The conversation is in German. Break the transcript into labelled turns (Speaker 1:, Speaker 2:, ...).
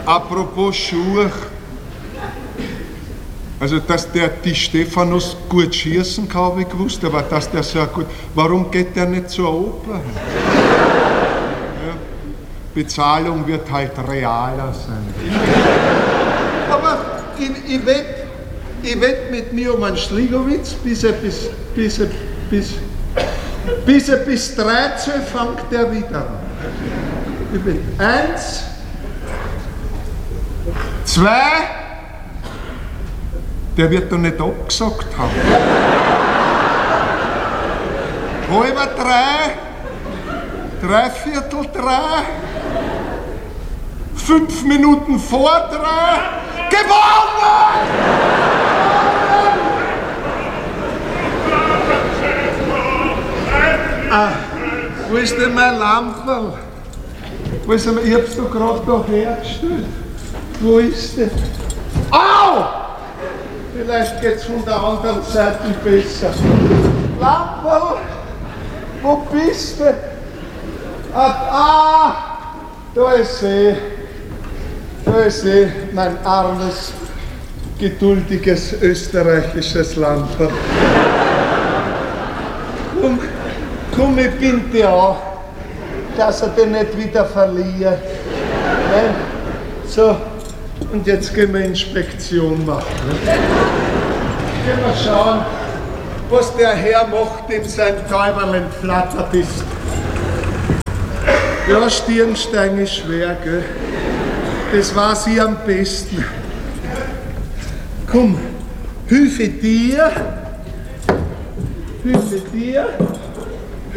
Speaker 1: Apropos Schuhe. Also, dass der Di Stephanus gut schießen kann, habe ich gewusst, aber dass der so gut. Warum geht der nicht zur Oper? Ja, Bezahlung wird halt realer sein. Aber ich wett mit mir um einen Schligowitz, bis er bis 13 fängt der wieder an. Ich wett 1, 2, der wird doch nicht abgesagt haben. Halber 3, 3/4 3, 5 Minuten vor 3, gewonnen! Wo ist denn mein Lamperl? Ich hab's doch gerade da hergestellt. Wo ist der? Au! Vielleicht geht's von der anderen Seite besser. Lamperl! Wo bist du? Da ist sie. Da ist sie, mein armes, geduldiges österreichisches Lamperl. Komm, ich bind dich an, dass er den nicht wieder verliert. Nein? So, und jetzt gehen wir Inspektion machen. Gehen wir schauen, was der Herr macht, dem sein Täuberl entflattert ist. Ja, Stirnstein ist schwer, gell? Das weiß ich am besten. Komm, Hilfe dir.